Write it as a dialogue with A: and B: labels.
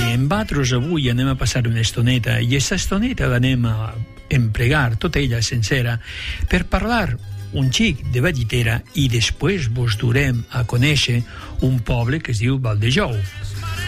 A: amb vosaltres avui anem a passar una estoneta, i aquesta estoneta l'anem a emplegar, tota ella sencera, per parlar un xic de Vallitera, i després vos durem a conèixer un poble que es diu Valdejou.